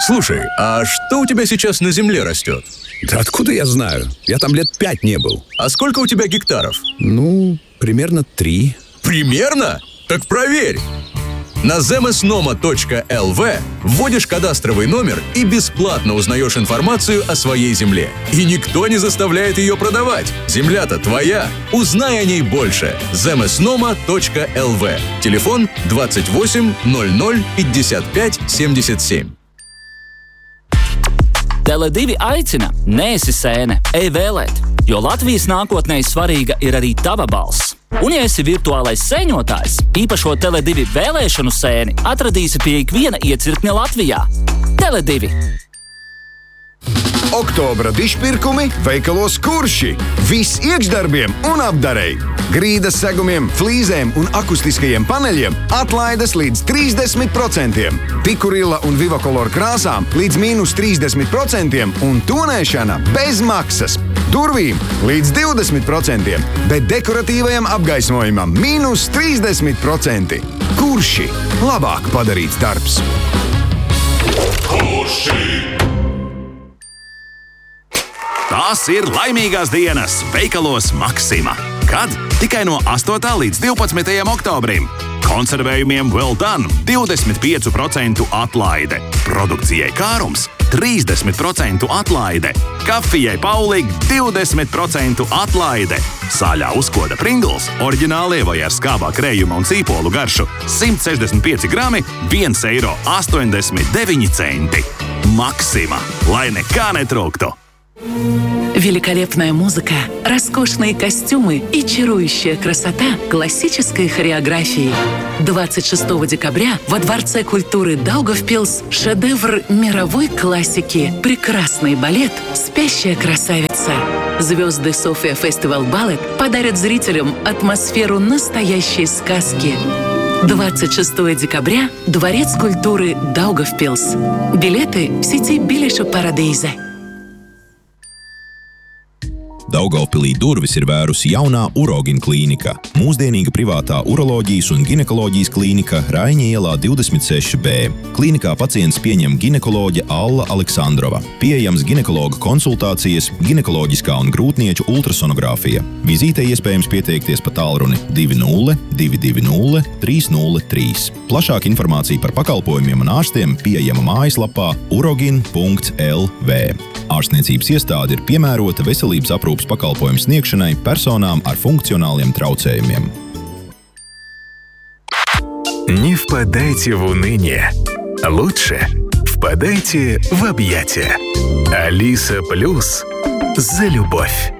Слушай, а что у тебя сейчас на земле растет? Да откуда я знаю? Я там лет 5 не был. А сколько у тебя гектаров? Примерно 3. Примерно? Так проверь! На zemesnoma.lv вводишь кадастровый номер и бесплатно узнаешь информацию о своей земле. И никто не заставляет ее продавать. Земля-то твоя. Узнай о ней больше. zemesnoma.lv. Телефон 28 00 55 77. Tele2 aicina, neesi sēne, ej vēlēt, jo Latvijas nākotnē svarīga ir arī tava balss. Un, ja esi virtuālais sēņotājs, īpašo Tele2 vēlēšanu sēni atradīsi pie ikviena iecirkņa Latvijā. Tele2. Oktobra dišpirkumi veikalos Kurši. Viss iekšdarbiem un apdarei. Grīdas segumiem, flīzēm un akustiskajiem paneļiem atlaides līdz 30%. Pikurila un Vivacolor krāsām līdz -30% un tonēšana bez maksas. Durvīm līdz 20%, bet dekoratīvajam apgaismojumam -30%. Kurši? Labāk padarīts darbs. Kurši? Tās ir laimīgās dienas veikalos Maxima. Kad? Tikai no 8. līdz 12. oktobrim. Konservējumiem Well Done 25% atlaide. Produkcijai Kārums 30% atlaide. Kafijai Paulig 20% atlaide. Sāļā uzkoda Pringles, oriģinālie vai ar skābā krējuma un cīpolu garšu 165 grami, 1,89 €. Maxima, lai nekā netrūktu. Великолепная музыка, роскошные костюмы и чарующая красота классической хореографии. 26 декабря во Дворце культуры Даугавпилс шедевр мировой классики, прекрасный балет «Спящая красавица». Звезды София Фестивал Балет подарят зрителям атмосферу настоящей сказки. 26 декабря Дворец культуры Даугавпилс. Билеты в сети Biļešu paradīze. Daugavpilī durvis ir vērusi jaunā Urogin klīnika. Mūsdienīga privātā uroloģijas un ginekoloģijas klīnika Raiņa ielā 26B. Klīnikā pacients pieņem ginekoloģe Alla Aleksandrova. Pieejams ginekologa konsultācijas, ginekoloģiskā un grūtnieču ultrasonogrāfija. Vizītei iespējams pieteikties pa tālruni 20 220 303. Plašāka informācija par pakalpojumiem un ārstiem pieejama mājaslapā urogin.lv. Ārstniecības iestāde ir piemērota veselības aprūpes pakalpojumu sniegšanai personām ar funkcionāliem traucējumiem. Не впадайте в уныние. Лучше впадайте в объятия. Алиса Плюс за любовь.